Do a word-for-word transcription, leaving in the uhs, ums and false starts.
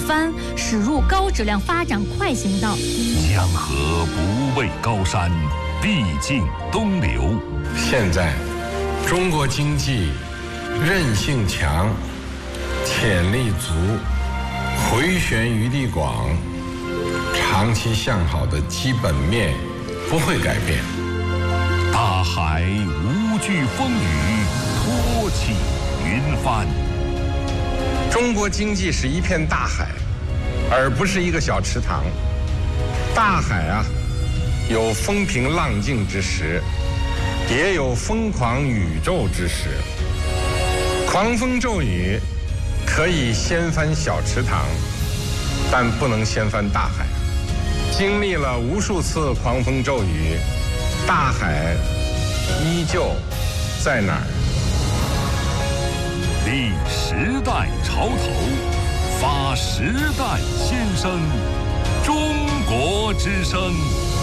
帆驶入高质量发展快行道。 江河不畏高山，必尽东流。 现在，中国经济韧性强，潜力足，回旋余地广，长期向好的基本面不会改变。 大海无惧风雨，托起云帆。 中国经济是一片大海，而不是一个小池塘。大海啊，有风平浪静之时，也有疯狂宇宙之时。狂风骤雨可以掀翻小池塘，但不能掀翻大海。经历了无数次狂风骤雨，大海依旧在哪儿？ 立时代潮头，发时代先声，中国之声。